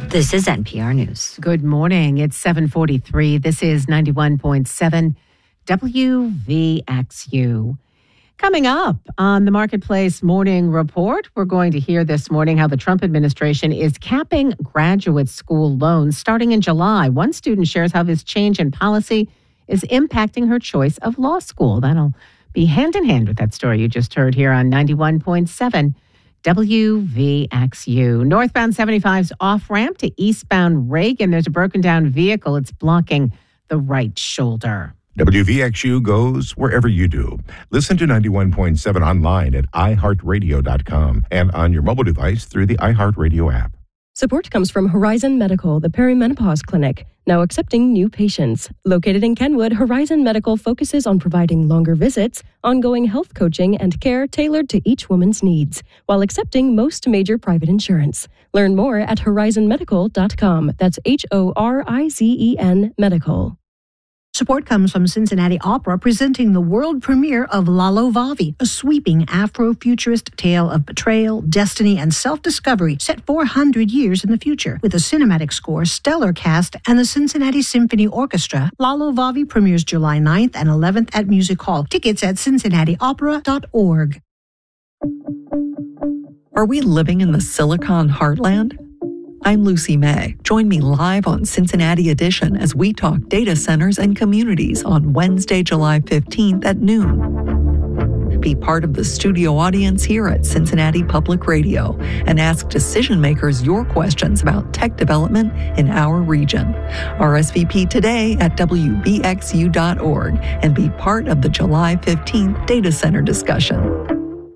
This is NPR News. Good morning. It's 7:43. This is 91.7 WVXU. Coming up on the Marketplace Morning Report, we're going to hear this morning how the Trump administration is capping graduate school loans starting in July. One student shares how this change in policy is impacting her choice of law school. That'll be hand in hand with that story you just heard here on 91.7 WVXU. Northbound 75's off-ramp to eastbound Reagan. There's a broken down vehicle. It's blocking the right shoulder. WVXU goes wherever you do. Listen to 91.7 online at iHeartRadio.com and on your mobile device through the iHeartRadio app. Support comes from Horizon Medical, the perimenopause clinic, now accepting new patients. Located in Kenwood, Horizon Medical focuses on providing longer visits, ongoing health coaching, and care tailored to each woman's needs, while accepting most major private insurance. Learn more at horizonmedical.com. That's HORIZEN Medical. Support comes from Cincinnati Opera, presenting the world premiere of Lalo Vavi, a sweeping Afro-futurist tale of betrayal, destiny, and self-discovery set 400 years in the future. With a cinematic score, stellar cast, and the Cincinnati Symphony Orchestra, Lalo Vavi premieres July 9th and 11th at Music Hall. Tickets at cincinnatiopera.org. Are we living in the Silicon Heartland? I'm Lucy May. Join me live on Cincinnati Edition as we talk data centers and communities on Wednesday, July 15th at noon. Be part of the studio audience here at Cincinnati Public Radio and ask decision makers your questions about tech development in our region. RSVP today at WBXU.org and be part of the July 15th data center discussion.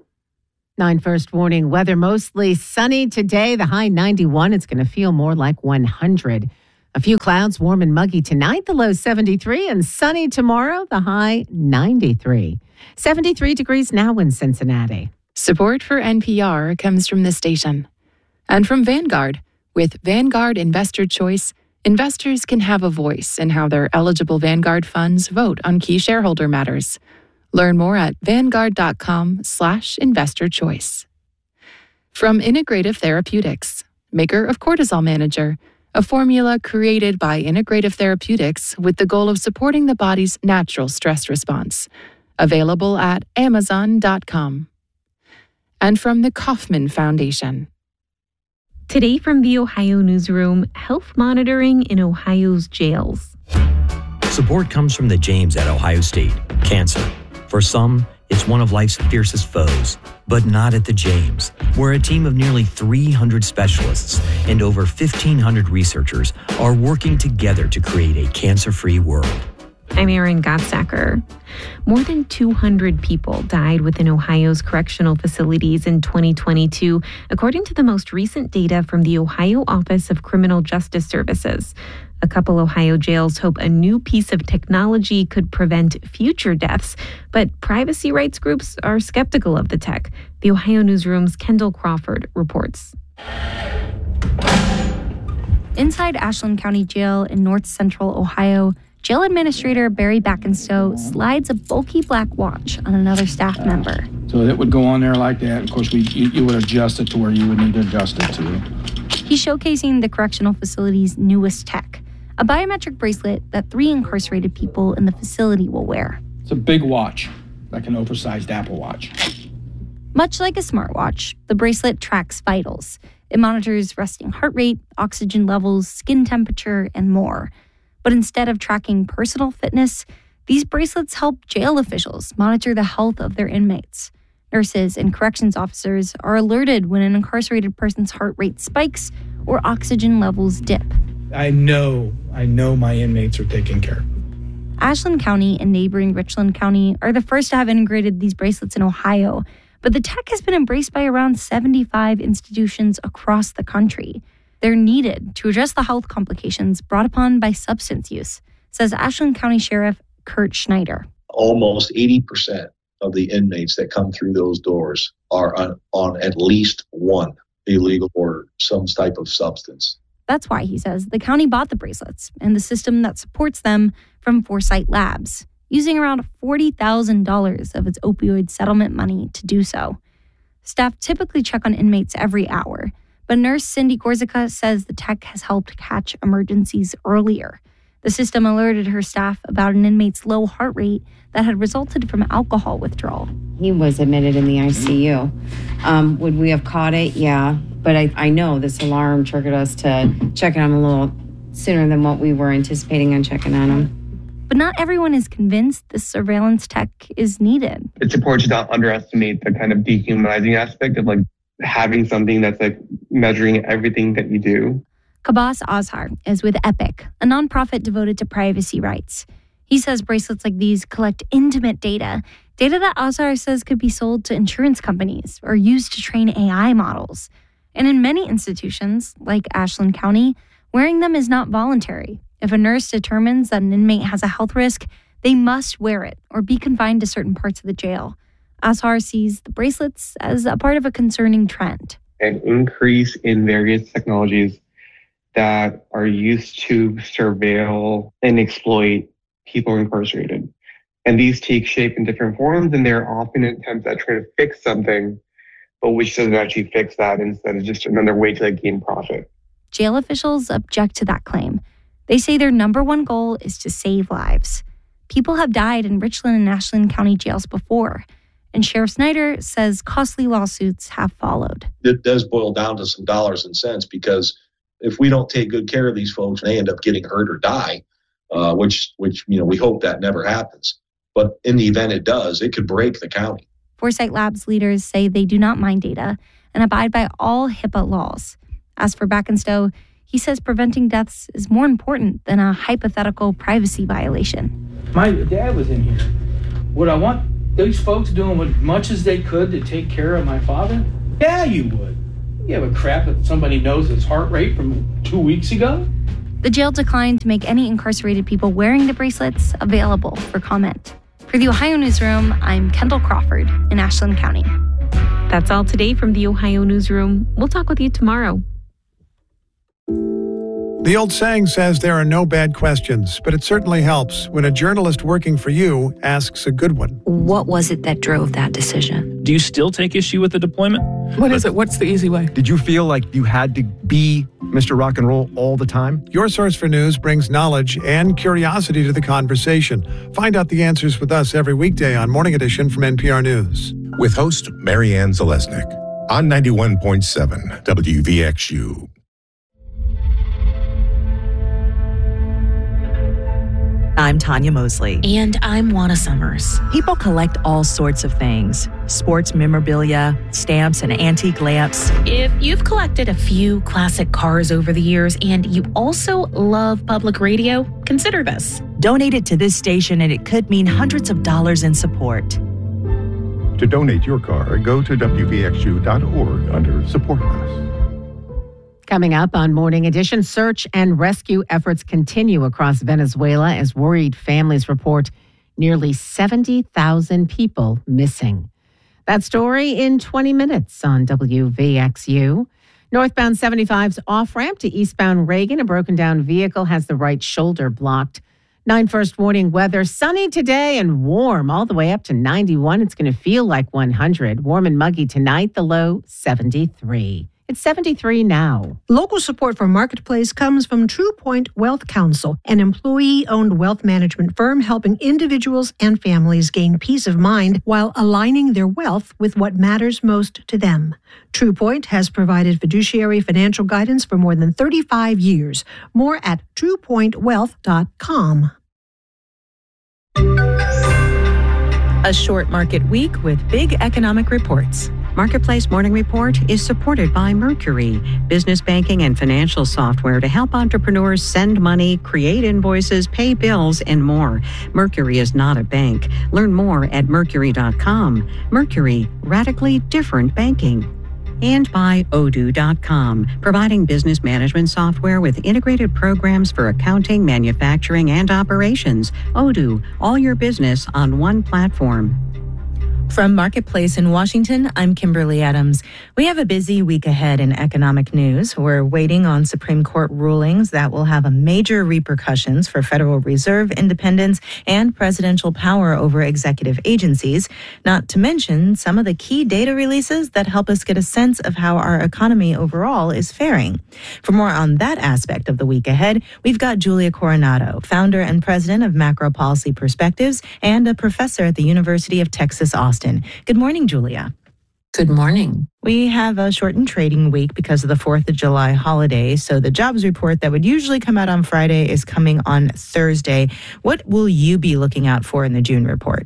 9 first warning weather, mostly sunny today, the high 91. It's going to feel more like 100. A few clouds, warm and muggy tonight, the low 73, and sunny tomorrow, the high 93. 73 degrees now in Cincinnati. Support for NPR comes from the station and from Vanguard. With Vanguard Investor Choice, investors can have a voice in how their eligible Vanguard funds vote on key shareholder matters. Learn more at vanguard.com/investorchoice. From Integrative Therapeutics, maker of Cortisol Manager, a formula created by Integrative Therapeutics with the goal of supporting the body's natural stress response. Available at amazon.com. And from the Kauffman Foundation. Today from the Ohio Newsroom, health monitoring in Ohio's jails. Support comes from the James at Ohio State. Cancer. For some, it's one of life's fiercest foes, but not at the James, where a team of nearly 300 specialists and over 1,500 researchers are working together to create a cancer-free world. I'm Erin Gottsacker. More than 200 people died within Ohio's correctional facilities in 2022, according to the most recent data from the Ohio Office of Criminal Justice Services. A couple Ohio jails hope a new piece of technology could prevent future deaths, but privacy rights groups are skeptical of the tech. The Ohio Newsroom's Kendall Crawford reports. Inside Ashland County Jail in north central Ohio, Jail Administrator Barry Backenstow slides a bulky black watch on another staff member. So it would go on there like that. Of course, you would adjust it to where you would need to adjust it to. He's showcasing the correctional facility's newest tech, a biometric bracelet that 3 incarcerated people in the facility will wear. It's a big watch, like an oversized Apple Watch. Much like a smartwatch, the bracelet tracks vitals. It monitors resting heart rate, oxygen levels, skin temperature, and more. But instead of tracking personal fitness, these bracelets help jail officials monitor the health of their inmates. Nurses and corrections officers are alerted when an incarcerated person's heart rate spikes or oxygen levels dip. I know my inmates are taken care of. Ashland County and neighboring Richland County are the first to have integrated these bracelets in Ohio, but the tech has been embraced by around 75 institutions across the country. They're needed to address the health complications brought upon by substance use, says Ashland County Sheriff Kurt Schneider. Almost 80% of the inmates that come through those doors are on at least one illegal or some type of substance. That's why, he says, the county bought the bracelets and the system that supports them from Foresight Labs, using around $40,000 of its opioid settlement money to do so. Staff typically check on inmates every hour, But nurse Cindy Gorzica says the tech has helped catch emergencies earlier. The system alerted her staff about an inmate's low heart rate that had resulted from alcohol withdrawal. He was admitted in the ICU. Would we have caught it? Yeah. But I know this alarm triggered us to check on him a little sooner than what we were anticipating on checking on him. But not everyone is convinced this surveillance tech is needed. It's important to not underestimate the kind of dehumanizing aspect of having something that's measuring everything that you do. Kabas Azhar is with Epic, a nonprofit devoted to privacy rights. He says bracelets like these collect intimate data that Azhar says could be sold to insurance companies or used to train AI models. And in many institutions, like Ashland County, wearing them is not voluntary. If a nurse determines that an inmate has a health risk, they must wear it or be confined to certain parts of the jail. Azhar sees the bracelets as a part of a concerning trend. An increase in various technologies that are used to surveil and exploit people incarcerated. And these take shape in different forms, and they're often attempts at trying to fix something, but which doesn't actually fix that. Instead, it's just another way to gain profit. Jail officials object to that claim. They say their number one goal is to save lives. People have died in Richland and Ashland County jails before, and Sheriff Snyder says costly lawsuits have followed. It does boil down to some dollars and cents, because if we don't take good care of these folks, they end up getting hurt or die, which we hope that never happens. But in the event it does, it could break the county. Foresight Labs leaders say they do not mine data and abide by all HIPAA laws. As for Backenstow, he says preventing deaths is more important than a hypothetical privacy violation. My dad was in here. Would I want these folks doing as much as they could to take care of my father? Yeah, you would. You have a crap if somebody knows his heart rate from 2 weeks ago? The jail declined to make any incarcerated people wearing the bracelets available for comment. For the Ohio Newsroom, I'm Kendall Crawford in Ashland County. That's all today from the Ohio Newsroom. We'll talk with you tomorrow. The old saying says there are no bad questions, but it certainly helps when a journalist working for you asks a good one. What was it that drove that decision? Do you still take issue with the deployment? What is it? What's the easy way? Did you feel like you had to be Mr. Rock and Roll all the time? Your Source for News brings knowledge and curiosity to the conversation. Find out the answers with us every weekday on Morning Edition from NPR News. With host Marianne Zalesnik on 91.7 WVXU. I'm Tanya Mosley. And I'm Juana Summers. People collect all sorts of things. Sports memorabilia, stamps, and antique lamps. If you've collected a few classic cars over the years and you also love public radio, consider this. Donate it to this station and it could mean hundreds of dollars in support. To donate your car, go to WVXU.org under Support Us. Coming up on Morning Edition, search and rescue efforts continue across Venezuela as worried families report nearly 70,000 people missing. That story in 20 minutes on WVXU. Northbound 75's off-ramp to eastbound Reagan, a broken down vehicle has the right shoulder blocked. 9 first warning weather, sunny today and warm all the way up to 91. It's going to feel like 100. Warm and muggy tonight, the low 73. It's 73 now. Local support for Marketplace comes from True Point Wealth Counsel, an employee-owned wealth management firm helping individuals and families gain peace of mind while aligning their wealth with what matters most to them. True Point has provided fiduciary financial guidance for more than 35 years. More at truepointwealth.com. A short market week with big economic reports. Marketplace Morning Report is supported by Mercury, business banking and financial software to help entrepreneurs send money, create invoices, pay bills, and more. Mercury is not a bank. Learn more at Mercury.com. Mercury, radically different banking. And by Odoo.com, providing business management software with integrated programs for accounting, manufacturing, and operations. Odoo, all your business on one platform. From Marketplace in Washington, I'm Kimberly Adams. We have a busy week ahead in economic news. We're waiting on Supreme Court rulings that will have major repercussions for Federal Reserve independence and presidential power over executive agencies, not to mention some of the key data releases that help us get a sense of how our economy overall is faring. For more on that aspect of the week ahead, we've got Julia Coronado, founder and president of Macro Policy Perspectives and a professor at the University of Texas, Austin. Good morning, Julia. Good morning. We have a shortened trading week because of the 4th of July holiday. So the jobs report that would usually come out on Friday is coming on Thursday. What will you be looking out for in the June report?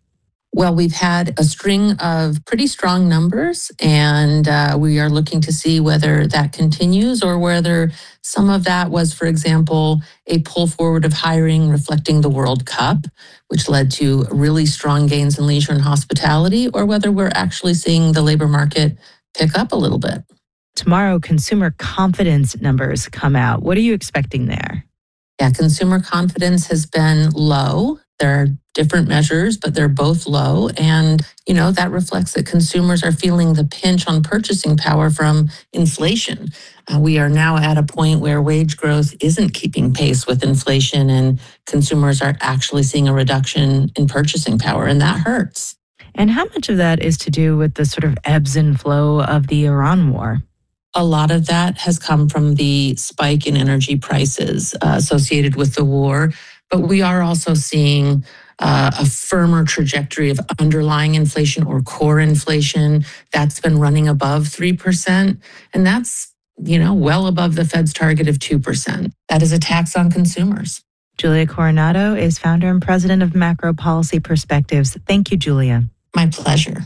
Well, we've had a string of pretty strong numbers, and we are looking to see whether that continues or whether some of that was, for example, a pull forward of hiring reflecting the World Cup, which led to really strong gains in leisure and hospitality, or whether we're actually seeing the labor market pick up a little bit. Tomorrow, consumer confidence numbers come out. What are you expecting there? Yeah, consumer confidence has been low. There are different measures, but they're both low. And, that reflects that consumers are feeling the pinch on purchasing power from inflation. We are now at a point where wage growth isn't keeping pace with inflation, and consumers are actually seeing a reduction in purchasing power, and that hurts. And how much of that is to do with the sort of ebbs and flow of the Iran war? A lot of that has come from the spike in energy prices associated with the war. But we are also seeing a firmer trajectory of underlying inflation or core inflation that's been running above 3%. And that's, well above the Fed's target of 2%. That is a tax on consumers. Julia Coronado is founder and president of Macro Policy Perspectives. Thank you, Julia. My pleasure.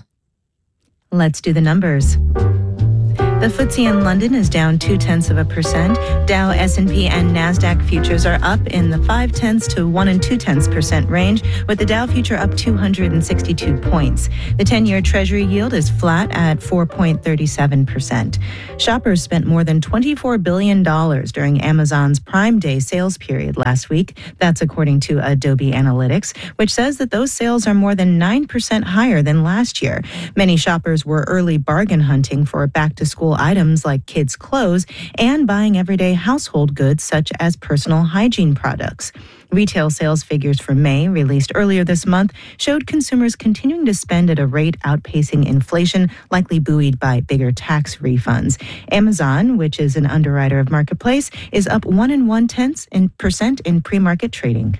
Let's do the numbers. The FTSE in London is down 0.2%. Dow, S&P, and NASDAQ futures are up in the 0.5 to 1 2% range, with the Dow future up 262 points. The 10-year Treasury yield is flat at 4.37%. Shoppers spent more than $24 billion during Amazon's Prime Day sales period last week. That's according to Adobe Analytics, which says that those sales are more than 9% higher than last year. Many shoppers were early bargain hunting for back-to-school items like kids' clothes and buying everyday household goods such as personal hygiene products. Retail sales figures for May, released earlier this month, showed consumers continuing to spend at a rate outpacing inflation, likely buoyed by bigger tax refunds. Amazon, which is an underwriter of Marketplace, is up 1 0.1% in pre-market trading.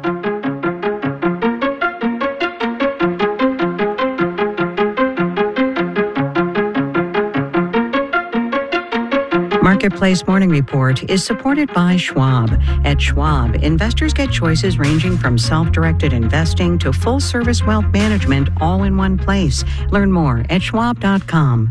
Marketplace Morning Report is supported by Schwab. At Schwab, investors get choices ranging from self-directed investing to full-service wealth management all in one place. Learn more at schwab.com.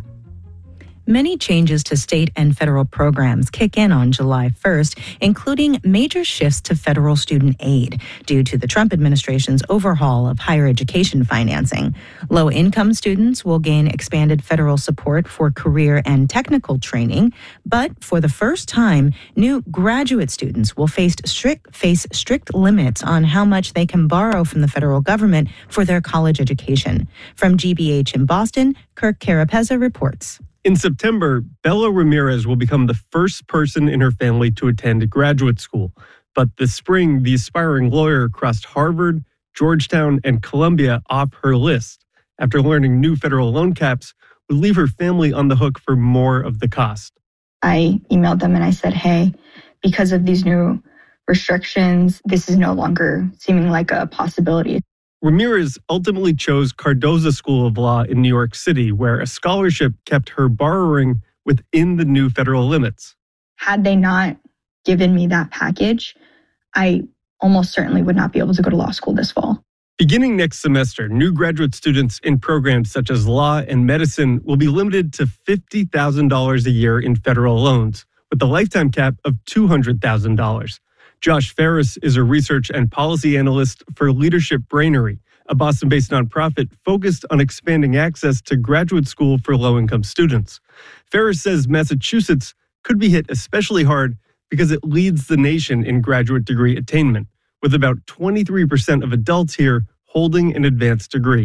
Many changes to state and federal programs kick in on July 1st, including major shifts to federal student aid due to the Trump administration's overhaul of higher education financing. Low-income students will gain expanded federal support for career and technical training, but for the first time, new graduate students will face strict limits on how much they can borrow from the federal government for their college education. From GBH in Boston, Kirk Carapezza reports. In September, Bella Ramirez will become the first person in her family to attend graduate school. But this spring, the aspiring lawyer crossed Harvard, Georgetown, and Columbia off her list after learning new federal loan caps would leave her family on the hook for more of the cost. I emailed them and I said, hey, because of these new restrictions, this is no longer seeming like a possibility. Ramirez ultimately chose Cardozo School of Law in New York City, where a scholarship kept her borrowing within the new federal limits. Had they not given me that package, I almost certainly would not be able to go to law school this fall. Beginning next semester, new graduate students in programs such as law and medicine will be limited to $50,000 a year in federal loans, with a lifetime cap of $200,000. Josh Ferris is a research and policy analyst for Leadership Brainery, a Boston-based nonprofit focused on expanding access to graduate school for low-income students. Ferris says Massachusetts could be hit especially hard because it leads the nation in graduate degree attainment, with about 23% of adults here holding an advanced degree.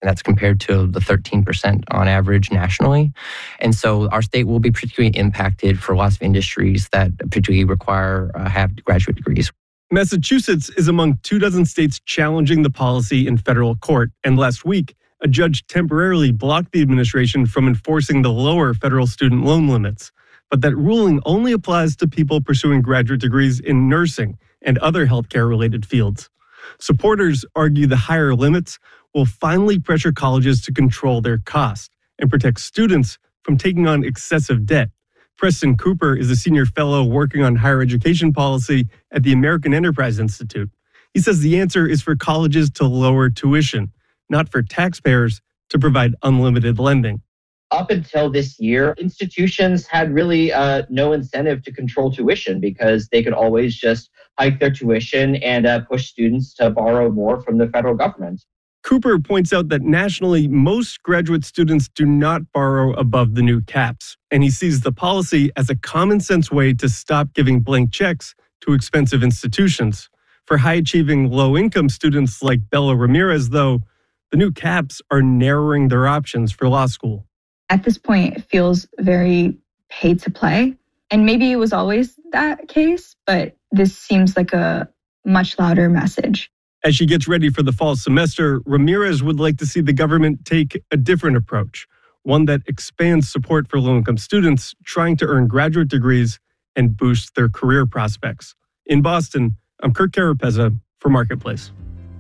And that's compared to the 13% on average nationally. And so our state will be particularly impacted for lots of industries that particularly require have graduate degrees. Massachusetts is among 24 states challenging the policy in federal court. And last week, a judge temporarily blocked the administration from enforcing the lower federal student loan limits. But that ruling only applies to people pursuing graduate degrees in nursing and other healthcare-related fields. Supporters argue the higher limits will finally pressure colleges to control their costs and protect students from taking on excessive debt. Preston Cooper is a senior fellow working on higher education policy at the American Enterprise Institute. He says the answer is for colleges to lower tuition, not for taxpayers to provide unlimited lending. Up until this year, institutions had really no incentive to control tuition because they could always just hike their tuition and push students to borrow more from the federal government. Cooper points out that nationally, most graduate students do not borrow above the new caps, and he sees the policy as a common-sense way to stop giving blank checks to expensive institutions. For high-achieving, low-income students like Bella Ramirez, though, the new caps are narrowing their options for law school. At this point, it feels very pay to play. And maybe it was always that case, but this seems like a much louder message. As she gets ready for the fall semester, Ramirez would like to see the government take a different approach, one that expands support for low-income students trying to earn graduate degrees and boost their career prospects. In Boston, I'm Kirk Carapezza for Marketplace.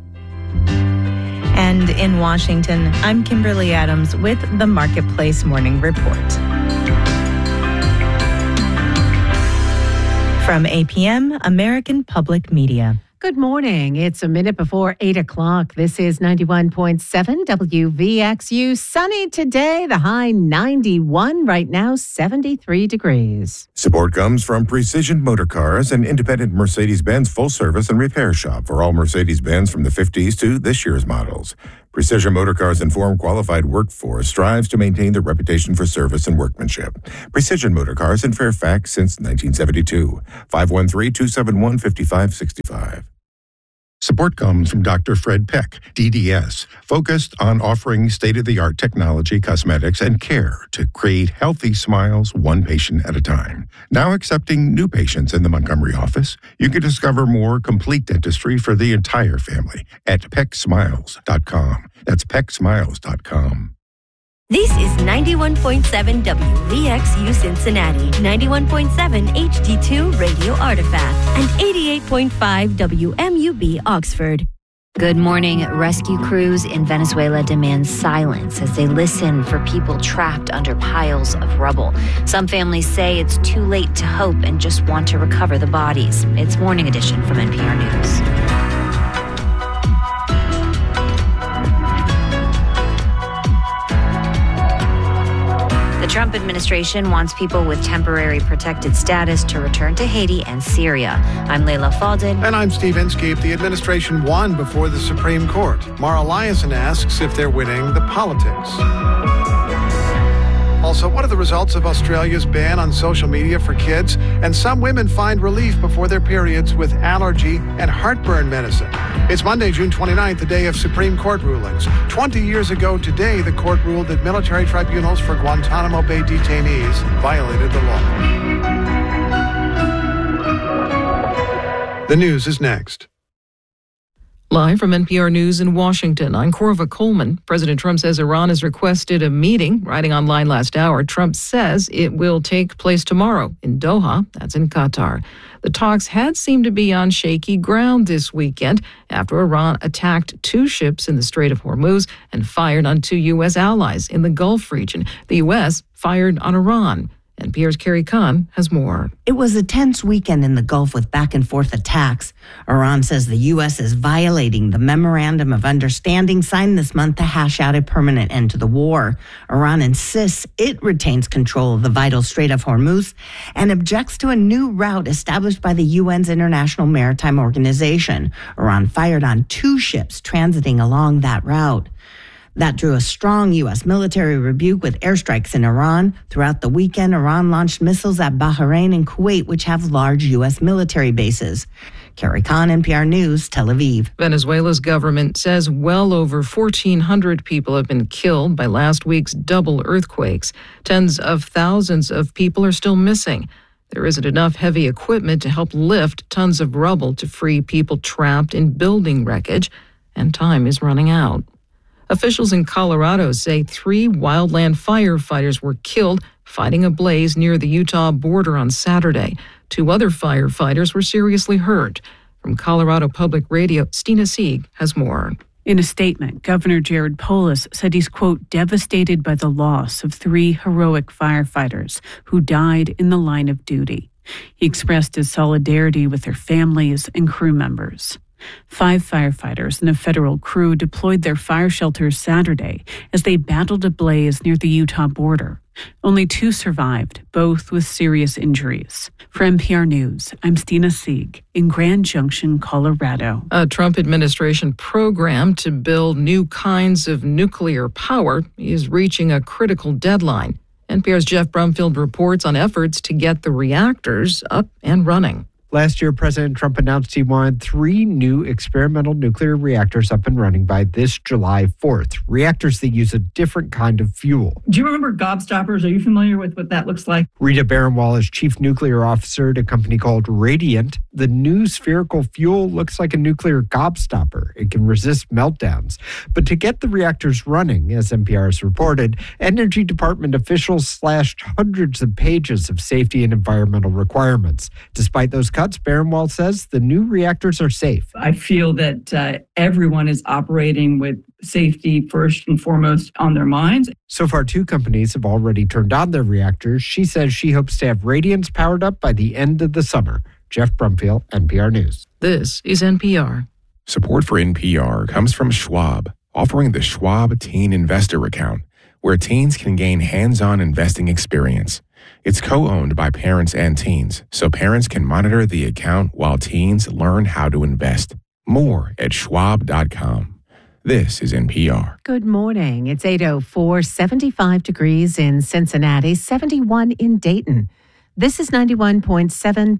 And in Washington, I'm Kimberly Adams with the Marketplace Morning Report. From APM, American Public Media. Good morning. It's a minute before 8 o'clock. This is 91.7 WVXU. Sunny today, the high 91, right now 73 degrees. Support comes from Precision Motor Cars, an independent Mercedes-Benz full-service and repair shop for all Mercedes-Benz from the 50s to this year's models. Precision Motor Cars' informed, qualified workforce strives to maintain their reputation for service and workmanship. Precision Motor Cars in Fairfax since 1972. 513-271-5565. Support comes from Dr. Fred Peck, DDS, focused on offering state-of-the-art technology, cosmetics, and care to create healthy smiles one patient at a time. Now accepting new patients in the Montgomery office, you can discover more complete dentistry for the entire family at PeckSmiles.com. That's PeckSmiles.com. This is 91.7 WVXU Cincinnati, 91.7 HD2 Radio Artifact, and 88.5 WMUB Oxford. Good morning. Rescue crews in Venezuela demand silence as they listen for people trapped under piles of rubble. Some families say it's too late to hope and just want to recover the bodies. It's Morning Edition from NPR News. The Trump administration wants people with temporary protected status to return to Haiti and Syria. I'm Leila Fadel. And I'm Steve Inskeep. The administration won before the Supreme Court. Mara Liasson asks if they're winning the politics. Also, what are the results of Australia's ban on social media for kids? And some women find relief before their periods with allergy and heartburn medicine. It's Monday, June 29th, the day of Supreme Court rulings. 20 years ago today, the court ruled that military tribunals for Guantanamo Bay detainees violated the law. The news is next. Live from NPR News in Washington, I'm Corva Coleman. President Trump says Iran has requested a meeting. Writing online last hour, Trump says it will take place tomorrow in Doha, that's in Qatar. The talks had seemed to be on shaky ground this weekend after Iran attacked 2 ships in the Strait of Hormuz and fired on 2 U.S. allies in the Gulf region. The U.S. fired on Iran. NPR's Carrie Kahn has more. It was a tense weekend in the Gulf with back-and-forth attacks. Iran says the U.S. is violating the Memorandum of Understanding signed this month to hash out a permanent end to the war. Iran insists it retains control of the vital Strait of Hormuz and objects to a new route established by the UN's International Maritime Organization. Iran fired on 2 ships transiting along that route. That drew a strong U.S. military rebuke with airstrikes in Iran. Throughout the weekend, Iran launched missiles at Bahrain and Kuwait, which have large U.S. military bases. Carrie Khan, NPR News, Tel Aviv. Venezuela's government says well over 1,400 people have been killed by last week's double earthquakes. Tens of thousands of people are still missing. There isn't enough heavy equipment to help lift tons of rubble to free people trapped in building wreckage, and time is running out. Officials in Colorado say 3 wildland firefighters were killed fighting a blaze near the Utah border on Saturday. 2 other firefighters were seriously hurt. From Colorado Public Radio, Stina Sieg has more. In a statement, Governor Jared Polis said he's, quote, devastated by the loss of 3 heroic firefighters who died in the line of duty. He expressed his solidarity with their families and crew members. 5 firefighters and a federal crew deployed their fire shelters Saturday as they battled a blaze near the Utah border. Only 2 survived, both with serious injuries. For NPR News, I'm Stina Sieg in Grand Junction, Colorado. A Trump administration program to build new kinds of nuclear power is reaching a critical deadline. NPR's Jeff Brumfield reports on efforts to get the reactors up and running. Last year, President Trump announced he wanted 3 new experimental nuclear reactors up and running by this July 4th, reactors that use a different kind of fuel. Do you remember gobstoppers? Are you familiar with what that looks like? Rita Baranwal is chief nuclear officer at a company called Radiant. The new spherical fuel looks like a nuclear gobstopper. It can resist meltdowns. But to get the reactors running, as NPR has reported, Energy Department officials slashed hundreds of pages of safety and environmental requirements. Despite those cuts, Baranwal says the new reactors are safe. I feel that everyone is operating with safety first and foremost on their minds. So far, 2 companies have already turned on their reactors. She says she hopes to have Radiance powered up by the end of the summer. Jeff Brumfield, NPR News. This is NPR. Support for NPR comes from Schwab, offering the Schwab Teen Investor Account, where teens can gain hands-on investing experience. It's co-owned by parents and teens, so parents can monitor the account while teens learn how to invest. More at schwab.com. This is NPR. Good morning. It's 8:04, 75 degrees in Cincinnati, 71 in Dayton. This is 91.7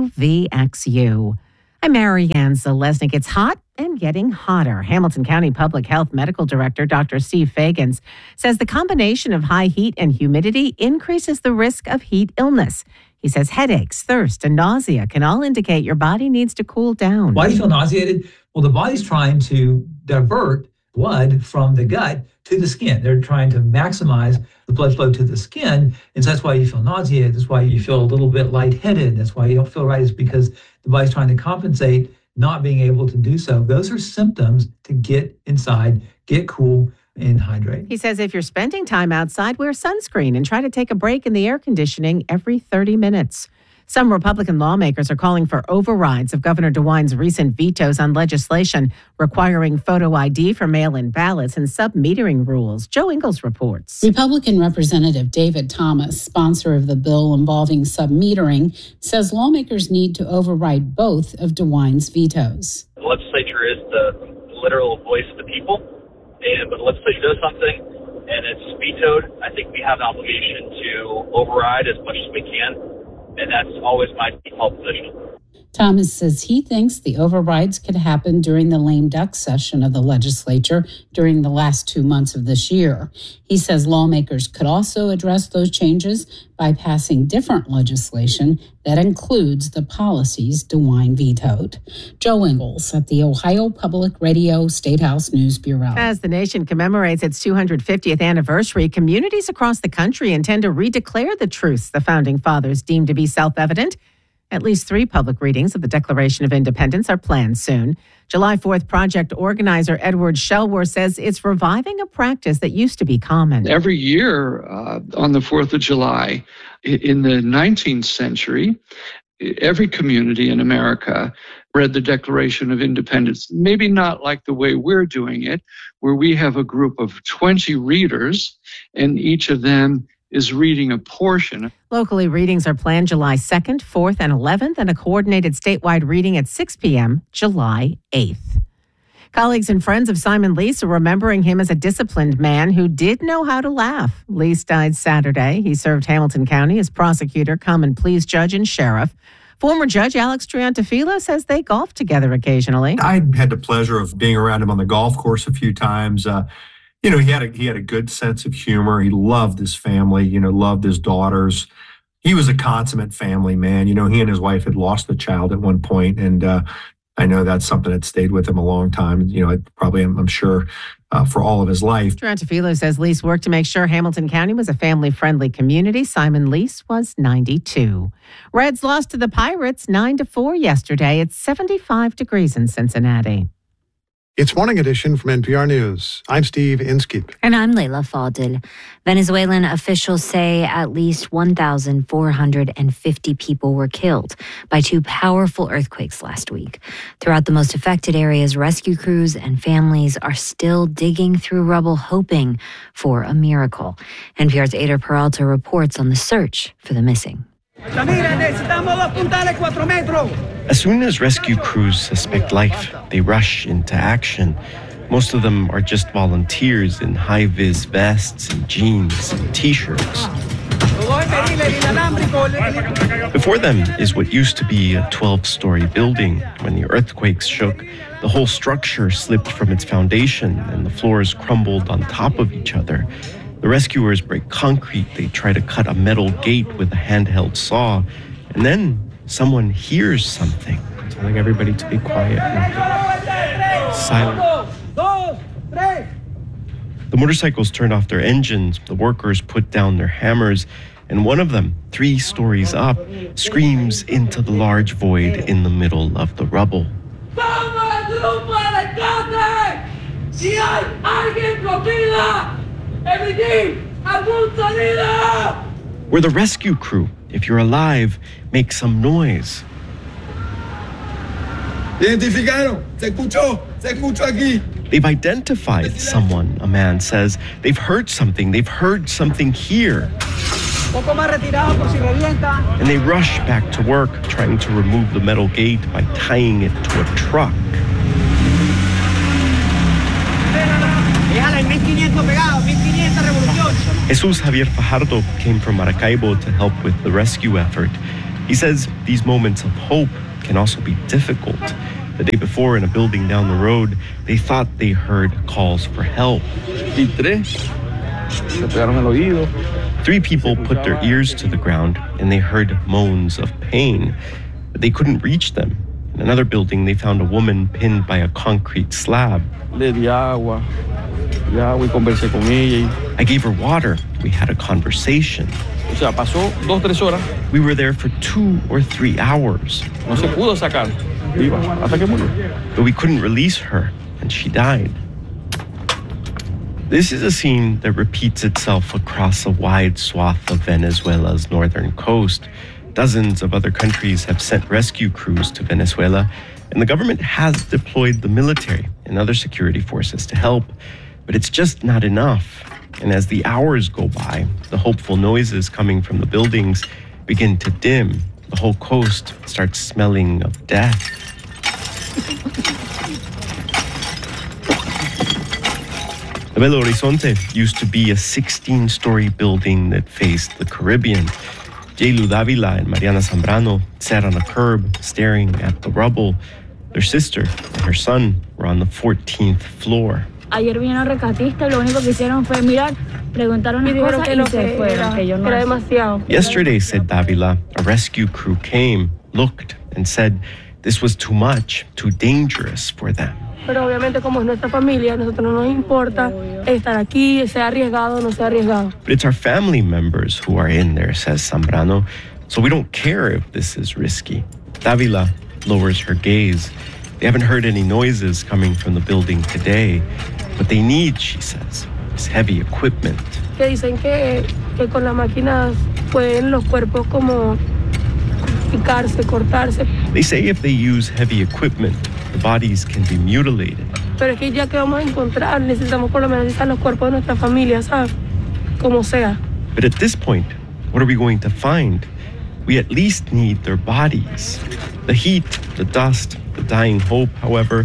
WVXU. I'm Marianne Zalesnik. It's hot and getting hotter. Hamilton County Public Health Medical Director Dr. Steve Fagans says the combination of high heat and humidity increases the risk of heat illness. He says headaches, thirst, and nausea can all indicate your body needs to cool down. Why do you feel nauseated? Well, the body's trying to divert blood from the gut to the skin. They're trying to maximize the blood flow to the skin. And so that's why you feel nauseated. That's why you feel a little bit lightheaded. That's why you don't feel right, is because the body's trying to compensate not being able to do so. Those are symptoms to get inside, get cool, and hydrate. He says if you're spending time outside, wear sunscreen and try to take a break in the air conditioning every 30 minutes. Some Republican lawmakers are calling for overrides of Governor DeWine's recent vetoes on legislation requiring photo ID for mail-in ballots and sub-metering rules. Joe Ingles reports. Republican Representative David Thomas, sponsor of the bill involving sub-metering, says lawmakers need to override both of DeWine's vetoes. The legislature is the literal voice of the people, but the legislature does something and it's vetoed. I think we have an obligation to override as much as we can. And that's always my default position. Thomas says he thinks the overrides could happen during the lame duck session of the legislature during the last 2 months of this year. He says lawmakers could also address those changes by passing different legislation that includes the policies DeWine vetoed. Joe Ingles at the Ohio Public Radio State House News Bureau. As the nation commemorates its 250th anniversary, communities across the country intend to redeclare the truths the Founding Fathers deemed to be self-evident. At least 3 public readings of the Declaration of Independence are planned soon. July 4th project organizer Edward Shelworth says it's reviving a practice that used to be common. Every year on the 4th of July, in the 19th century, every community in America read the Declaration of Independence. Maybe not like the way we're doing it, where we have a group of 20 readers, and each of them is reading a portion. Locally, readings are planned July 2nd, 4th, and 11th, and a coordinated statewide reading at 6 p.m. July 8th. Colleagues and friends of Simon Lease are remembering him as a disciplined man who did know how to laugh. Lease died Saturday. He served Hamilton County as prosecutor, common pleas judge, and sheriff. Former Judge Alex Triantafila says they golfed together occasionally. I had the pleasure of being around him on the golf course a few times. He had a good sense of humor. He loved his family, loved his daughters. He was a consummate family man. He and his wife had lost a child at one point, and I know that's something that stayed with him a long time. I'm sure, for all of his life. Triantafilo says Lease worked to make sure Hamilton County was a family-friendly community. Simon Lease was 92. Reds lost to the Pirates 9-4 yesterday. It's 75 degrees in Cincinnati. It's Morning Edition from NPR News. I'm Steve Inskeep. And I'm Leila Fadel. Venezuelan officials say at least 1,450 people were killed by two powerful earthquakes last week. Throughout the most affected areas, rescue crews and families are still digging through rubble, hoping for a miracle. NPR's Ada Peralta reports on the search for the missing. As soon as rescue crews suspect life, they rush into action. Most of them are just volunteers in high-vis vests and jeans and T-shirts. Before them is what used to be a 12-story building. When the earthquakes shook, the whole structure slipped from its foundation and the floors crumbled on top of each other. The rescuers break concrete. They try to cut a metal gate with a handheld saw. And then someone hears something, telling everybody to be quiet and silent. The motorcycles turned off their engines. The workers put down their hammers. And one of them, 3 stories up, screams into the large void in the middle of the rubble. We're the rescue crew. If you're alive, make some noise. Identificaron. Se escuchó aquí. They've identified someone, a man says. They've heard something. They've heard something here. And they rush back to work, trying to remove the metal gate by tying it to a truck. Jesus Javier Fajardo came from Maracaibo to help with the rescue effort. He says these moments of hope can also be difficult. The day before, in a building down the road, they thought they heard calls for help. 3 people put their ears to the ground and they heard moans of pain, but they couldn't reach them. In another building, they found a woman pinned by a concrete slab. I gave her water. We had a conversation. We were there for 2 or 3 hours. But we couldn't release her, and she died. This is a scene that repeats itself across a wide swath of Venezuela's northern coast. Dozens of other countries have sent rescue crews to Venezuela, and the government has deployed the military and other security forces to help. But it's just not enough. And as the hours go by, the hopeful noises coming from the buildings begin to dim. The whole coast starts smelling of death. The Belo Horizonte used to be a 16-story building that faced the Caribbean. Jaylu Davila and Mariana Zambrano sat on a curb staring at the rubble. Their sister and her son were on the 14th floor. Ayer vinieron rescatistas, lo único que hicieron fue mirar, preguntaron las cosas y se fueron, que yo no. Era demasiado. Yesterday, said Davila, a rescue crew came, looked, and said this was too much, too dangerous for them. Pero obviamente como es nuestra familia, nosotros no nos importa estar aquí, sea arriesgado o no sea arriesgado. But it's our family members who are in there, says Zambrano, so we don't care if this is risky. Davila lowers her gaze. They haven't heard any noises coming from the building today. What they need, she says, is heavy equipment. Que dicen que con las máquinas pueden los cuerpos como picarse, cortarse. They say if they use heavy equipment, the bodies can be mutilated. Pero es que ya que vamos a encontrar, necesitamos por lo menos necesitar los cuerpos de nuestra familia, ¿sabes? Como sea. But at this point, what are we going to find? We at least need their bodies. The heat, the dust, the dying hope, however,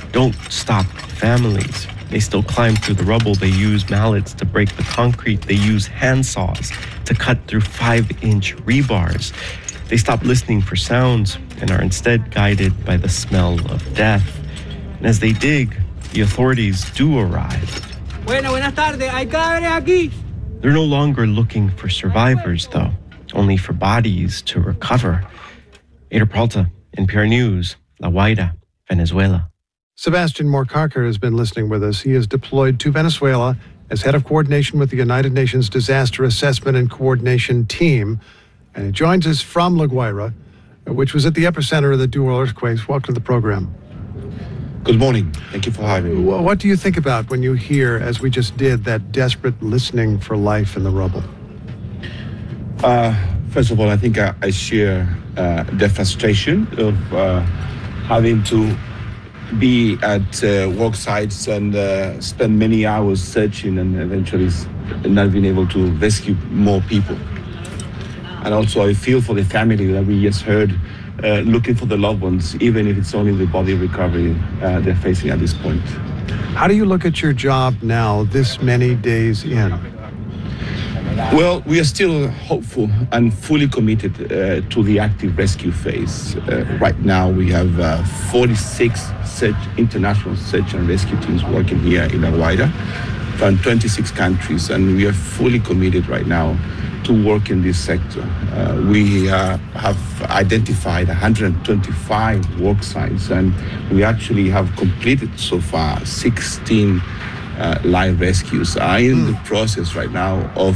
don't stop families. They still climb through the rubble. They use mallets to break the concrete. They use handsaws to cut through 5-inch rebars. They stop listening for sounds and are instead guided by the smell of death. And as they dig, the authorities do arrive. Buenas tardes. Hay cadáveres aquí. They're no longer looking for survivors, though, only for bodies to recover. Ada Peralta, NPR News, La Guaira, Venezuela. Sebastian Morcarker has been listening with us. He is deployed to Venezuela as head of coordination with the United Nations Disaster Assessment and Coordination Team. And he joins us from La Guaira, which was at the epicenter of the dual earthquakes. Welcome to the program. Good morning. Thank you for having me. What do you think about when you hear, as we just did, that desperate listening for life in the rubble? First of all, I think I share the frustration of having to be at work sites and spend many hours searching and eventually not being able to rescue more people. And also I feel for the family that we just heard looking for the loved ones, even if it's only the body recovery they're facing at this point. How do you look at your job now, this many days in? Well, we are still hopeful and fully committed to the active rescue phase. Right now, we have 46 international search and rescue teams working here in La Guaira from 26 countries, and we are fully committed right now to work in this sector. We have identified 125 work sites, and we actually have completed so far 16 live rescues. Are in the process right now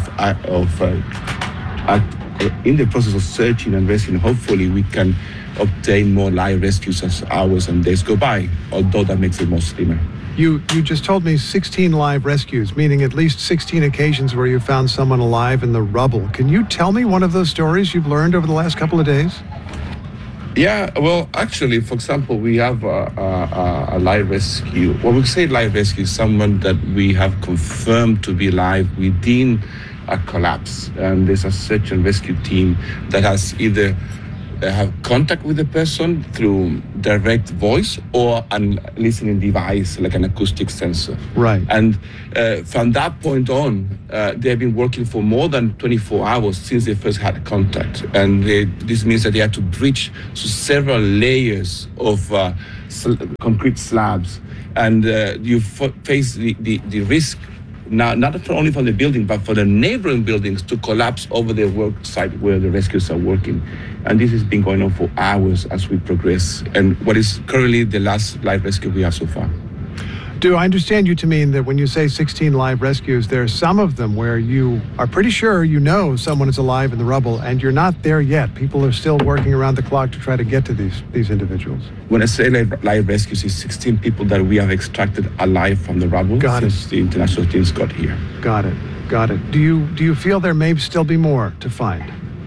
in the process of searching and rescuing. Hopefully we can obtain more live rescues as hours and days go by, although that makes it more slimmer. You just told me 16 live rescues, meaning at least 16 occasions where you found someone alive in the rubble. Can you tell me one of those stories you've learned over the last couple of days? Yeah, well, actually, for example, we have a live rescue. When we say live rescue, someone that we have confirmed to be alive within a collapse. And there's a search and rescue team that has either have contact with the person through direct voice or a listening device like an acoustic sensor. Right. And from that point on, they've been working for more than 24 hours since they first had contact. And this means that they have to breach several layers of concrete slabs. And you face the risk now, not only from the building, but for the neighboring buildings to collapse over the work site where the rescuers are working. And this has been going on for hours as we progress. And what is currently the last live rescue we have so far. Do I understand you to mean that when you say 16 live rescues, there are some of them where you are pretty sure you know someone is alive in the rubble and you're not there yet? People are still working around the clock to try to get to these individuals. When I say live rescues, it's 16 people that we have extracted alive from the rubble since the international teams got here. Got it. Do you feel there may still be more to find?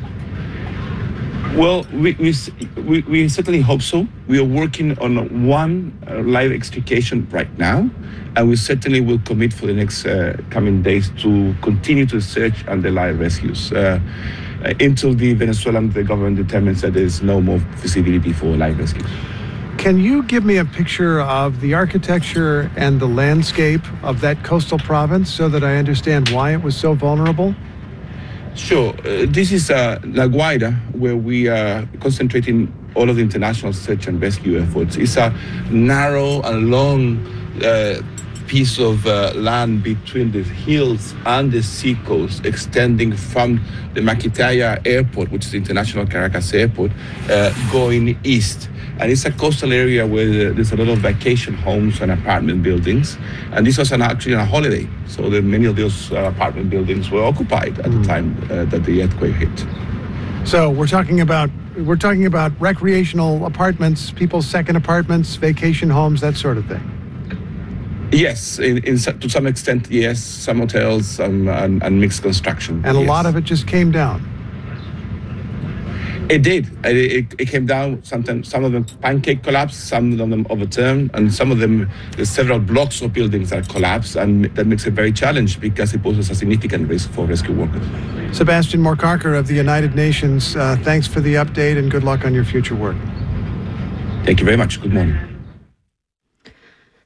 Well, we certainly hope so. We are working on one live extrication right now, and we certainly will commit for the next coming days to continue to search and the live rescues until the Venezuelan government determines that there is no more feasibility for live rescues. Can you give me a picture of the architecture and the landscape of that coastal province so that I understand why it was so vulnerable? Sure. This is La Guaira, where we are concentrating all of the international search and rescue efforts. It's a narrow and long piece of land between the hills and the seacoast, extending from the Maquitaya Airport, which is the international Caracas airport, going east. And it's a coastal area where there's a lot of vacation homes and apartment buildings. And this was actually a holiday. So many of those apartment buildings were occupied at the time that the earthquake hit. So we're talking about recreational apartments, people's second apartments, vacation homes, that sort of thing. Yes, to some extent, yes. Some hotels and mixed construction. And a lot of it just came down. It did. It came down. Sometimes some of them pancake collapsed, some of them overturned, and some of them, there's several blocks of buildings that collapsed, and that makes it very challenging because it poses a significant risk for rescue workers. Sebastian Morcarker of the United Nations, thanks for the update and good luck on your future work. Thank you very much. Good morning.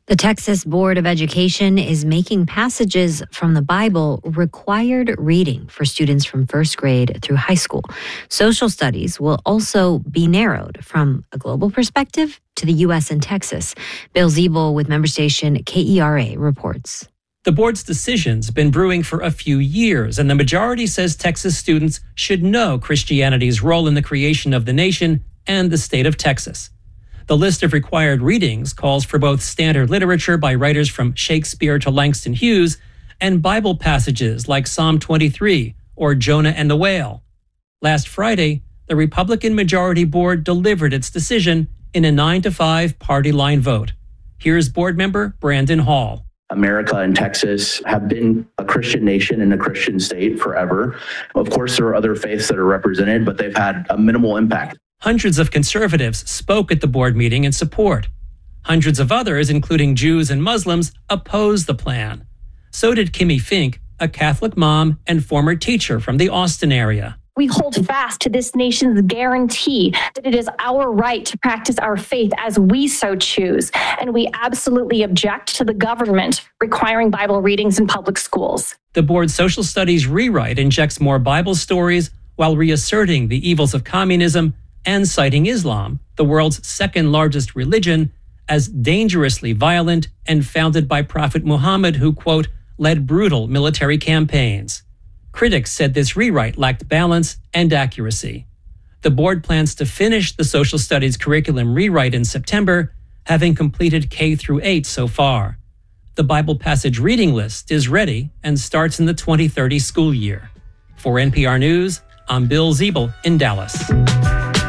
The Texas Board of Education is making passages from the Bible required reading for students from first grade through high school. Social studies will also be narrowed from a global perspective to the U.S. and Texas. Bill Ziebel with member station KERA reports. The board's decision's been brewing for a few years, and the majority says Texas students should know Christianity's role in the creation of the nation and the state of Texas. The list of required readings calls for both standard literature by writers from Shakespeare to Langston Hughes and Bible passages like Psalm 23 or Jonah and the Whale. Last Friday, the Republican majority board delivered its decision in a 9-5 party line vote. Here's board member Brandon Hall. America and Texas have been a Christian nation and a Christian state forever. Of course, there are other faiths that are represented, but they've had a minimal impact. Hundreds of conservatives spoke at the board meeting in support. Hundreds of others, including Jews and Muslims, opposed the plan. So did Kimmy Fink, a Catholic mom and former teacher from the Austin area. We hold fast to this nation's guarantee that it is our right to practice our faith as we so choose. And we absolutely object to the government requiring Bible readings in public schools. The board's social studies rewrite injects more Bible stories while reasserting the evils of communism and citing Islam, the world's second largest religion, as dangerously violent and founded by Prophet Muhammad, who, quote, led brutal military campaigns. Critics said this rewrite lacked balance and accuracy. The board plans to finish the social studies curriculum rewrite in September, having completed K through 8 so far. The Bible passage reading list is ready and starts in the 2030 school year. For NPR News, I'm Bill Ziebel in Dallas.